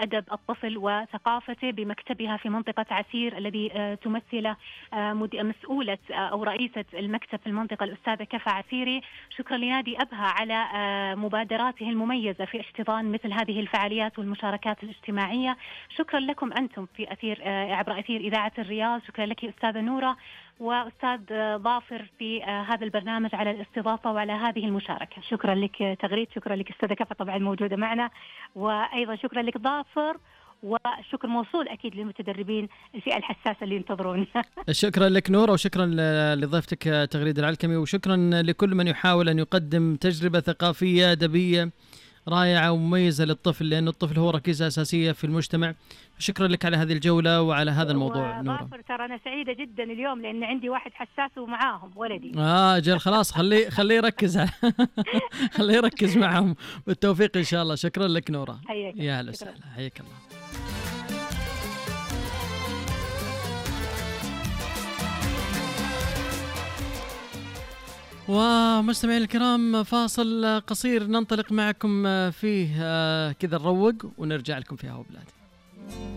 أدب الطفل وثقافته بمكتبها في منطقة عسير الذي تمثله مسؤولة أو رئيسة المكتب في المنطقة الأستاذة كفا عسيري. شكرا لنادي أبها على مبادراته المميزة في احتضان مثل هذه الفعاليات والمشاركات الاجتماعية. شكرا لكم أنتم في عبر أثير إذاعة الرياض. شكرا لك أستاذة نورة وأستاذ ظافر في هذا البرنامج على الاستضافة وعلى هذه المشاركة. شكرا لك تغريد، شكرا لك أستاذة كفا طبعا موجودة معنا، وأيضا شكرا لك ظافر، وشكر موصول أكيد للمتدربين الفئة الحساسة اللي ينتظرون. شكرا لك نورة، وشكرا لضيفتك تغريد العلكمي، وشكرا لكل من يحاول أن يقدم تجربة ثقافية أدبية رائعة ومميزة للطفل، لأن الطفل هو ركيزة أساسية في المجتمع. شكرا لك على هذه الجولة وعلى هذا الموضوع نورة. ترى أنا سعيدة جدا اليوم لأن عندي واحد حساس ومعاهم ولدي. أجل خلاص خليه يركز خليه يركز معهم. بالتوفيق إن شاء الله. شكرا لك نورة. يا هلا وسهلا، حياك الله. ومستمعين الكرام، فاصل قصير ننطلق معكم فيه كذا نروق ونرجع لكم في هوا بلادي.